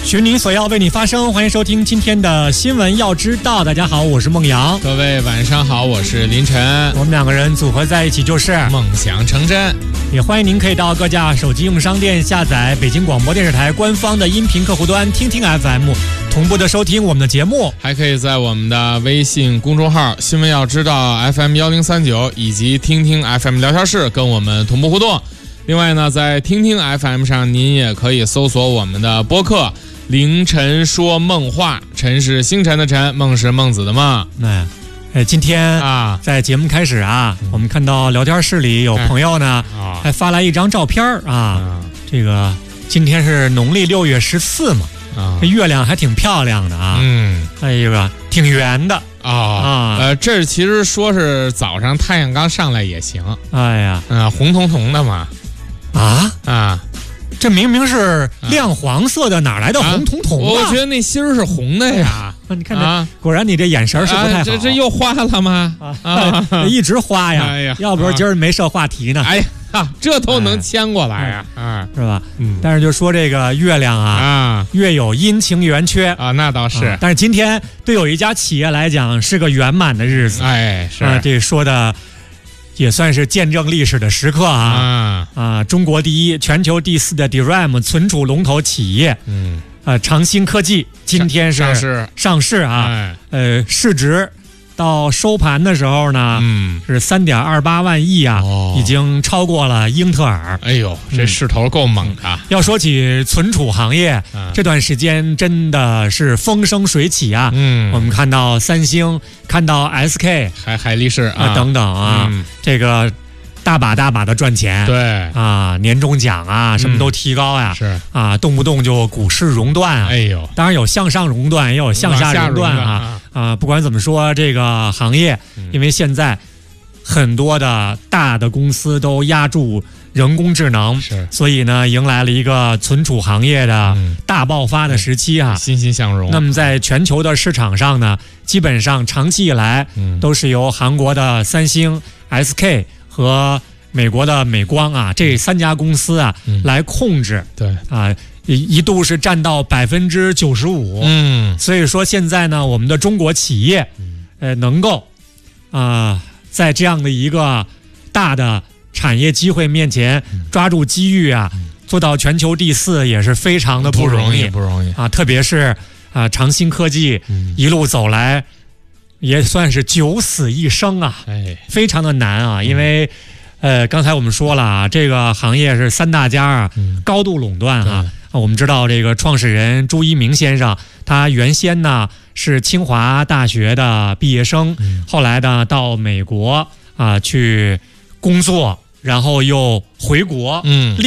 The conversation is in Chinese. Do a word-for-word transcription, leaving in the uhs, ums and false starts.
寻你所要，为你发声。欢迎收听今天的新闻要知道。大家好，我是孟阳。 各位晚上好，我是林晨。 我们两个人组合在一起就是梦想成真。 也欢迎您可以到各家手机应用商店下载北京广播电视台官方的音频客户端听听 F M， 同步的收听我们的节目。 还可以在我们的微信公众号新闻要知道 F M 一零三九以及听听 F M 聊天室跟我们同步互动。另外呢，在听听 F M 上您也可以搜索我们的播客凌晨说梦话，晨是星辰的晨，梦是孟子的梦。 哎，哎，今天啊， 在节目开始啊，嗯、我们看到聊天室里有朋友呢，哎啊、还发来一张照片啊。啊这个今天是农历六月十四嘛，啊，这月亮还挺漂亮的啊。嗯，哎呀，挺圆的啊啊。呃，这其实说是早上太阳刚上来也行。 哎呀， 嗯、呃，红彤彤的嘛。 啊啊。 这明明是亮黄色的，啊、哪来的红彤彤啊？我觉得那芯儿是红的呀！ 你看这，啊、果然你这眼神是不太好。啊、 这这又花了吗？ 啊，啊一直花呀！ 哎呀， 要不是今儿没设话题呢。 哎呀，啊、这都能牵过来呀！ 啊，啊是吧？嗯。但是就说这个月亮啊，啊，月有阴晴圆缺啊，那倒是。 啊、但是今天对有一家企业来讲是个圆满的日子。 哎，是啊，这说的。也算是见证历史的时刻啊！啊, 啊中国第一、全球第四的 D R A M 存储龙头企业，嗯，呃，长兴科技今天是上市上市啊，哎、呃，市值到收盘的时候呢，嗯，是三点二八万亿啊，哦、已经超过了英特尔。 哎呦，这势头够猛的！嗯、 要说起存储行业，嗯、这段时间真的是风生水起啊！嗯，我们看到三星，看到 S K， 海海力士 啊, 啊等等啊，嗯、这个大把大把的赚钱。 对啊，年终奖啊，什么都提高呀、啊嗯。 是啊， 动不动就股市熔断啊！ 哎呦， 当然有向上熔断，也有向下熔断啊。啊，不管怎么说，这个行业，因为现在很多的大的公司都压住人工智能， 是， 所以呢，迎来了一个存储行业的大爆发的时期啊， 欣欣向荣。 那么在全球的市场上呢，基本上长期以来都是由韩国的三星、S K 和美国的美光啊这三家公司啊来控制。 对啊。一度是占到百分之九十五，嗯，所以说现在呢，我们的中国企业，呃，能够啊、呃，在这样的一个大的产业机会面前抓住机遇啊，做到全球第四也是非常的不容易， 不容易啊！特别是啊、呃，长兴科技一路走来，也算是九死一生啊， 哎， 非常的难啊，因为。呃，刚才我们说了啊，这个行业是三大家啊，嗯、高度垄断啊。我们知道这个创始人朱一鸣先生，他原先呢是清华大学的毕业生，嗯、后来呢到美国啊去工作，然后又回国，嗯。